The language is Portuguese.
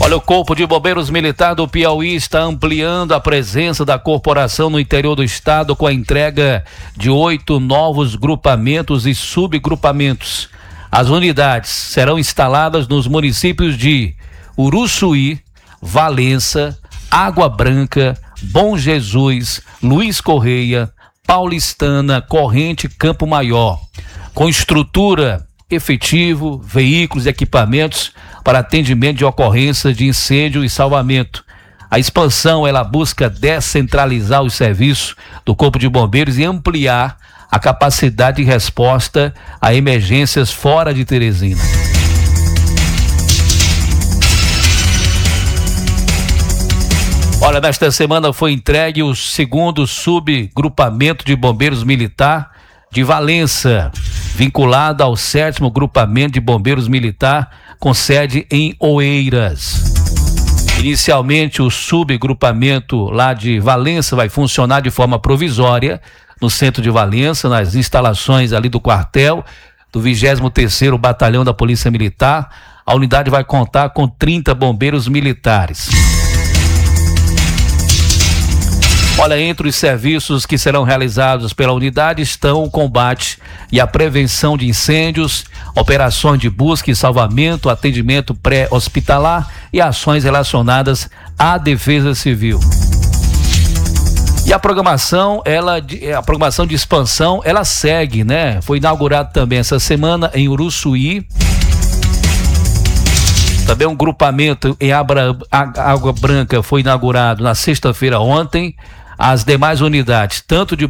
Olha, o Corpo de Bombeiros Militar do Piauí está ampliando a presença da corporação no interior do estado com a entrega de 8 novos grupamentos e subgrupamentos. As unidades serão instaladas nos municípios de Uruçuí, Valença, Água Branca, Bom Jesus, Luiz Correia, Paulistana, Corrente, Campo Maior, com estrutura, efetivo, veículos e equipamentos para atendimento de ocorrências de incêndio e salvamento. A expansão, ela busca descentralizar os serviços do Corpo de Bombeiros e ampliar a capacidade de resposta a emergências fora de Teresina. Olha, nesta semana foi entregue o 2º subgrupamento de bombeiros militar de Valença, vinculado ao 7º grupamento de bombeiros militar com sede em Oeiras. Inicialmente, o subgrupamento lá de Valença vai funcionar de forma provisória no centro de Valença, nas instalações ali do quartel do 23º Batalhão da Polícia Militar. A unidade vai contar com 30 bombeiros militares. Olha, entre os serviços que serão realizados pela unidade estão o combate e a prevenção de incêndios, operações de busca e salvamento, atendimento pré-hospitalar e ações relacionadas à defesa civil. E a programação de expansão, ela segue, né? Foi inaugurado também essa semana em Uruçuí. Também um grupamento em Água Branca foi inaugurado na sexta-feira ontem. As demais unidades, tanto de